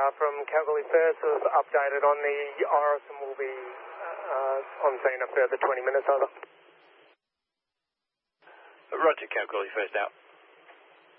from Kalgoorlie First was updated on the Iris and will be on scene a further 20 minutes, over. Roger, Kalgoorlie First out.